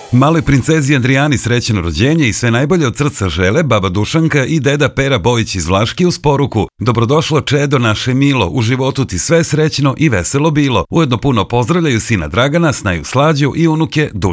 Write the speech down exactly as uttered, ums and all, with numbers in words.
Maloj princezi Andrijani srećno rođenje i sve najbolje od srca žele baba Dušanka i deda Pera Bojić iz Vlaški uz poruku: dobrodošlo čedo naše milo, u životu ti sve srećno i veselo bilo. Ujedno puno pozdravljaju sina Dragana, snaju Slađu i unuke Dušanku.